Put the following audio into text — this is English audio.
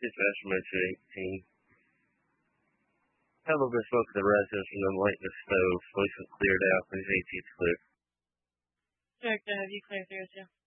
Dispatch from 218. Had a little bit of smoke at the residence and then light in the stove. Police have cleared out. There's 18's clear. Director, have you cleared through too?